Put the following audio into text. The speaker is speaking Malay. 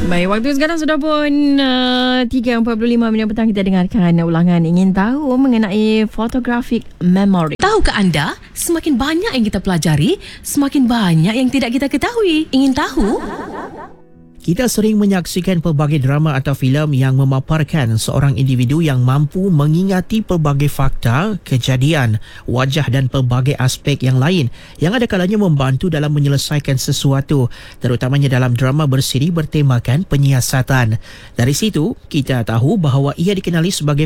Baik, waktu sekarang sudah pun 3.45 minit petang. Kita dengarkan ulangan Ingin Tahu mengenai photographic memory. Tahukah anda, semakin banyak yang kita pelajari, semakin banyak yang tidak kita ketahui. Ingin tahu? Kita sering menyaksikan pelbagai drama atau filem yang memaparkan seorang individu yang mampu mengingati pelbagai fakta, kejadian, wajah dan pelbagai aspek yang lain yang ada kalanya membantu dalam menyelesaikan sesuatu, terutamanya dalam drama bersiri bertemakan penyiasatan. Dari situ, kita tahu bahawa ia dikenali sebagai